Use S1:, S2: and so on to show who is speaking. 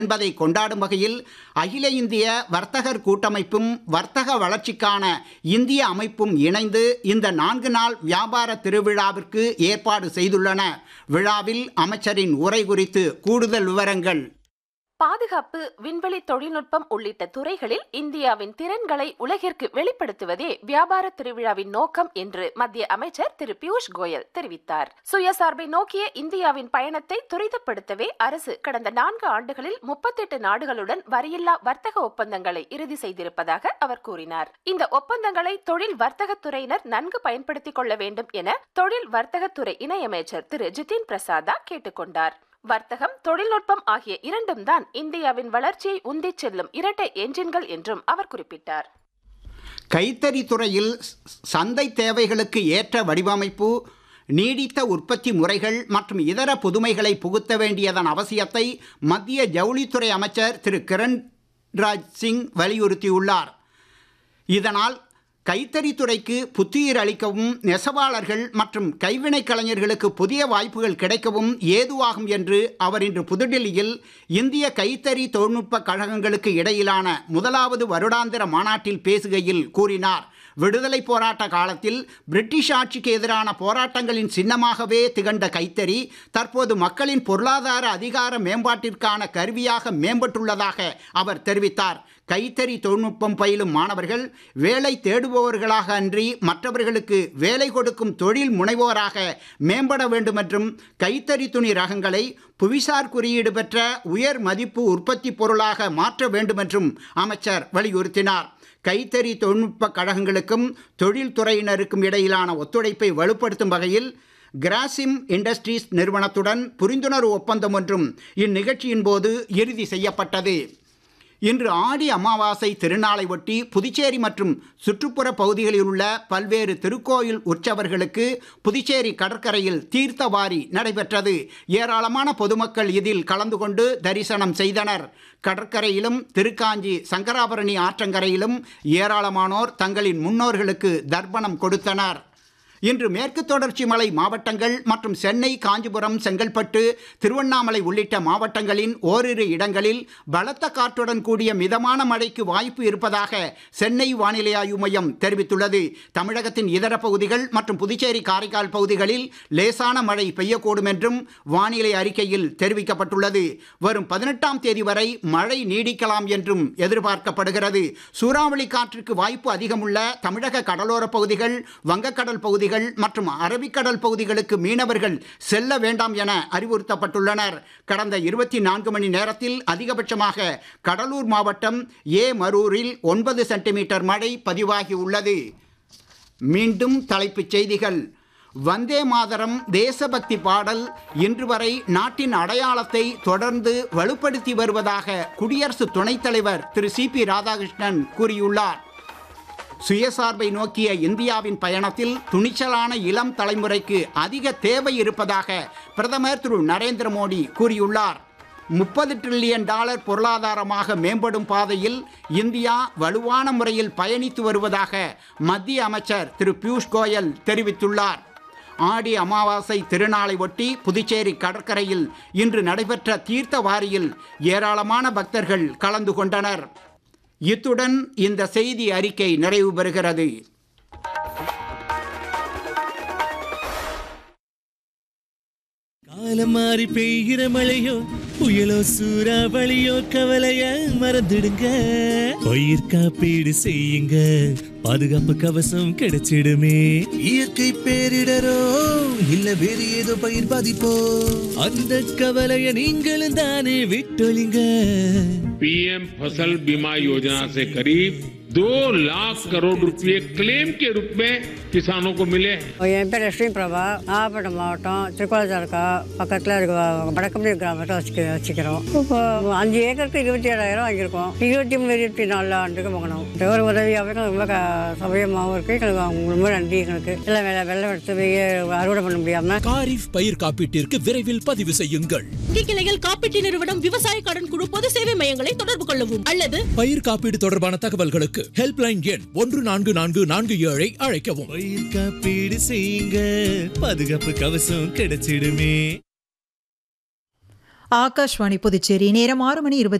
S1: என்பதை கொண்டாடும் வகையில் அகில இந்திய வர்த்தகர் கூட்டமைப்பும் வர்த்தக வளர்ச்சிக்கான இந்திய அமைப்பும் இணைந்து இந்த 4 நாள் வியாபார திருவிழாவிற்கு ஏற்பாடு செய்துள்ளன. விழாவில் அமைச்சரின் உரை குறித்து கூடுதல் விவரங்கள்.
S2: பாதுகாப்பு, விண்வெளி தொழில்நுட்பம் உள்ளிட்ட துறைகளில் இந்தியாவின் திறன்களை உலகிற்கு வெளிப்படுத்துவதே வியாபார திருவிழாவின் நோக்கம் என்று மத்திய அமைச்சர் திரு பியூஷ் கோயல் தெரிவித்தார். சுயசார்பை நோக்கிய இந்தியாவின் பயணத்தை துரிதப்படுத்தவே அரசு கடந்த 4 ஆண்டுகளில் 38 நாடுகளுடன் வரியில்லா வர்த்தக ஒப்பந்தங்களை இறுதி செய்திருப்பதாக அவர் கூறினார். இந்த ஒப்பந்தங்களை தொழில் வர்த்தகத்துறையினர் நன்கு பயன்படுத்திக் கொள்ள வேண்டும் என தொழில் வர்த்தகத்துறை இணையமைச்சர் திரு ஜிதின் பிரசாதா கேட்டுக்கொண்டார். வர்த்தகம், தொழில்நுட்பம் ஆகிய இரண்டும் தான் இந்தியாவின் வளர்ச்சியை உந்திச் செல்லும் இரட்டை என்ஜின்கள் என்றும் அவர் குறிப்பிட்டார்.
S1: கைத்தறி துறையில் சந்தை தேவைகளுக்கு ஏற்ற வடிவமைப்பு, நீடித்த உற்பத்தி முறைகள் மற்றும் இதர புதுமைகளை புகுத்த வேண்டியதன் அவசியத்தை மத்திய ஜவுளித்துறை அமைச்சர் திரு கிரண்ராஜ் சிங் வலியுறுத்தியுள்ளார். இதனால் கைத்தறித்துறைக்கு புத்துயிர் அளிக்கவும் நெசவாளர்கள் மற்றும் கைவினைக் கலைஞர்களுக்கு புதிய வாய்ப்புகள் கிடைக்கவும் ஏதுவாகும் என்று அவர் இன்று புதுடில்லியில் இந்திய கைத்தறி தொழில்நுட்ப கழகங்களுக்கு இடையிலான 1வது வருடாந்திர மாநாட்டில் பேசுகையில் கூறினார். விடுதலை போராட்ட காலத்தில் பிரிட்டிஷ் ஆட்சிக்கு எதிரான போராட்டங்களின் சின்னமாகவே திகழ்ந்த கைத்தறி தற்போது மக்களின் பொருளாதார அதிகார மேம்பாட்டிற்கான கருவியாக மேம்பட்டுள்ளதாக அவர் தெரிவித்தார். கைத்தறி தொழில்நுட்பம் பயிலும் மாணவர்கள் வேலை தேடுபவர்களாக அன்றி மற்றவர்களுக்கு வேலை கொடுக்கும் தொழில் முனைவோராக மேம்பட வேண்டும் என்றும் கைத்தறி துணி ரகங்களை புவிசார் குறியீடு பெற்ற உயர் மதிப்பு உற்பத்தி பொருளாக மாற்ற வேண்டும் என்றும் அமைச்சர் வலியுறுத்தினார். கைத்தறி தொழில்நுட்ப கழகங்களுக்கும் தொழில்துறையினருக்கும் இடையிலான ஒத்துழைப்பை வலுப்படுத்தும் வகையில் கிராசிம் இண்டஸ்ட்ரீஸ் நிறுவனத்துடன் புரிந்துணர்வு ஒப்பந்தம் ஒன்றும் இந்நிகழ்ச்சியின் போது இறுதி செய்யப்பட்டது. இன்று ஆடி அமாவாசை திருநாளை ஒட்டி புதுச்சேரி மற்றும் சுற்றுப்புற பகுதிகளில் உள்ள பல்வேறு திருக்கோயில் உற்சவர்களுக்கு புதுச்சேரி கடற்கரையில் தீர்த்தவாரி நடைபெற்றது. ஏராளமான பொதுமக்கள் இதில் கலந்து கொண்டு தரிசனம் செய்தனர். கடற்கரையிலும் திருக்காஞ்சி சங்கராபரணி ஆற்றங்கரையிலும் ஏராளமானோர் தங்களின் முன்னோர்களுக்கு தர்ப்பணம் கொடுத்தனர். இன்று மேற்கு தொடர்ச்சி மலை மாவட்டங்கள் மற்றும் சென்னை, காஞ்சிபுரம், செங்கல்பட்டு, திருவண்ணாமலை உள்ளிட்ட மாவட்டங்களின் ஓரிரு இடங்களில் பலத்த காற்றுடன் கூடிய மிதமான மழைக்கு வாய்ப்பு இருப்பதாக சென்னை வானிலை ஆய்வு மையம் தெரிவித்துள்ளது. தமிழகத்தின் இதர பகுதிகள் மற்றும் புதுச்சேரி, காரைக்கால் பகுதிகளில் லேசான மழை பெய்யக்கூடும் என்றும் வானிலை அறிக்கையில் தெரிவிக்கப்பட்டுள்ளது. வரும் 18ஆம் தேதி வரை மழை நீடிக்கலாம் என்றும் எதிர்பார்க்கப்படுகிறது. சூறாவளி காற்றுக்கு வாய்ப்பு அதிகமுள்ள தமிழக கடலோர பகுதிகள், வங்கக்கடல் பகுதிகள் மற்றும் அரபிக்கடல் பகுதிகளுக்கு மீனவர்கள் செல்ல வேண்டாம் என அறிவுறுத்தப்பட்டுள்ளனர். கடந்த 24 மணி நேரத்தில் அதிகபட்சமாக கடலூர் மாவட்டம் ஏமரூரில் 9 சென்டிமீட்டர் மழை பதிவாகியுள்ளது. மீண்டும் தலைப்புச் செய்திகள். வந்தே மாதரம் தேசபக்தி பாடல் இன்று வரை நாட்டின் அடையாளத்தை தொடர்ந்து வலுப்படுத்தி வருவதாக குடியரசு துணைத் தலைவர் திரு சி.பி. ராதாகிருஷ்ணன் கூறியுள்ளார். சுயசார்பை நோக்கிய இந்தியாவின் பயணத்தில் துணிச்சலான இளம் தலைமுறைக்கு அதிக தேவை இருப்பதாக பிரதமர் திரு நரேந்திர மோடி கூறியுள்ளார். $30 டிரில்லியன் பொருளாதாரமாக மேம்படும் பாதையில் இந்தியா வலுவான முறையில் பயணித்து வருவதாக மத்திய அமைச்சர் திரு பியூஷ் கோயல் தெரிவித்துள்ளார். ஆடி அமாவாசை திருநாளை ஒட்டி புதுச்சேரி கடற்கரையில் இன்று நடைபெற்ற தீர்த்தவாரியில் ஏராளமான பக்தர்கள் கலந்து கொண்டனர். இத்துடன் இந்த செய்தி அறிக்கை நிறைவு பெறுகிறது.
S3: காலம் மாறி பெய்கிற மழையோ புயலோ சூறாவளியோ கவலைய மறந்துடுங்க. பயிர் காப்பீடு செய்யுங்க, பாதுகாப்பு கவசம் கிடைச்சிடுமே. இயற்கை பேரிடரோ இல்ல வேறு ஏதோ பயிர் பாதிப்போ அந்த கவலைய நீங்களும் தானே விட்டொழிங்க.
S4: पीएम फसल बीमा योजना से करीब 2 लाख करोड़ रुपए क्लेम के रूप में किसानों को मिले.
S5: என் பேர் லட்சுமி பிரபா, நாகப்பட்டினம் மாவட்டம் திருக்கோளத்தாலுக்கா பக்கத்தில் இருக்க வடக்கம்பி கிராமத்தை வச்சுக்கிறோம். இப்போ 5 ஏக்கருக்கு 27,000 வாங்கியிருக்கோம். 23-24 ஆண்டுக்கு வாங்கணும். ஒரு உதவியாகவும் ரொம்ப சௌகரியமாகவும் இருக்கு. எங்களுக்கு ரொம்ப நன்றி. எங்களுக்கு எல்லாம் வெள்ளம் எடுத்து போய் அறுவடை பண்ண முடியாம.
S6: காரிஃப் பயிர் காப்பீட்டிற்கு விரைவில் பதிவு செய்யுங்கள்.
S7: கிளைகள் காப்பீட்டு நிறுவனம், விவசாய கடன் குழு, பொது சேவை மையங்களை தொடர்பு கொள்ளவும் அல்லது
S6: பயிர் காப்பீடு தொடர்பான தகவல்களுக்கு ஹெல்ப்லைன் எண் 144447 அழைக்கவும்.
S3: பயிர் காப்பீடு செய்யுங்க, பாதுகாப்பு கவசம் கிடைச்சிடுமே.
S8: ஆகாஷ்வாணி புதுச்சேரி. நேரம் 6 மணி